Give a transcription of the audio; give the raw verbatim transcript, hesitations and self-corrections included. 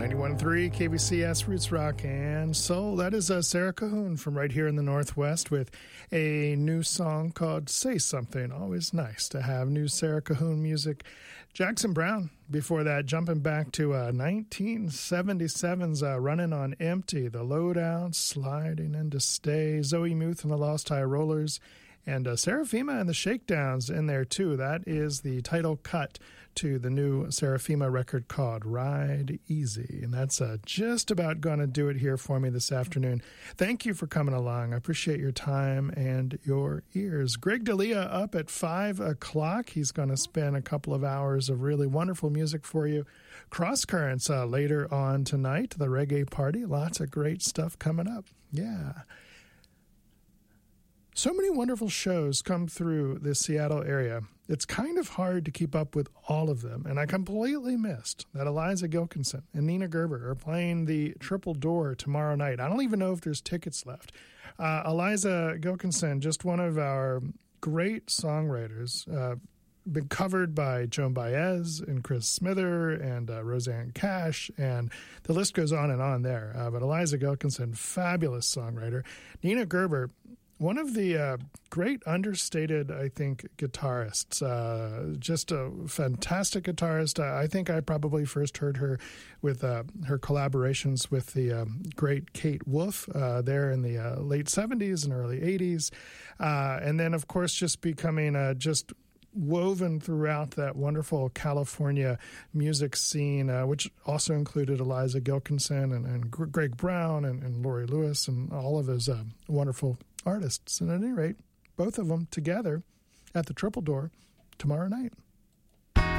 ninety-one point three K B C S Roots Rock and Soul. That is uh, Sarah Cahoon from right here in the Northwest with a new song called Say Something. Always nice to have new Sarah Cahoon music. Jackson Browne, before that, jumping back to uh, nineteen seventy-seven's uh, Running on Empty, The Lowdown, Sliding into Stay, Zoe Muth and the Lost High Rollers, and uh, Seraphima and the Shakedowns in there, too. That is the title cut to the new Seraphima record called Ride Easy. And that's uh, just about going to do it here for me this afternoon. Thank you for coming along. I appreciate your time and your ears. Greg D'Elia up at five o'clock. He's going to spend a couple of hours of really wonderful music for you. Cross Currents uh, later on tonight, the reggae party. Lots of great stuff coming up. Yeah. So many wonderful shows come through this Seattle area. It's kind of hard to keep up with all of them, and I completely missed that Eliza Gilkinson and Nina Gerber are playing the Triple Door tomorrow night. I don't even know if there's tickets left. Uh, Eliza Gilkinson, just one of our great songwriters, uh, been covered by Joan Baez and Chris Smither and uh, Roseanne Cash, and the list goes on and on there. Uh, but Eliza Gilkinson, fabulous songwriter. Nina Gerber, one of the uh, great understated, I think, guitarists, uh, just a fantastic guitarist. Uh, I think I probably first heard her with uh, her collaborations with the um, great Kate Wolf uh, there in the uh, late seventies and early eighties. Uh, and then, of course, just becoming uh, just woven throughout that wonderful California music scene, uh, which also included Eliza Gilkinson and, and Greg Brown and, and Laurie Lewis and all of those uh, wonderful artists. And at any rate, both of them together at the Triple Door tomorrow night.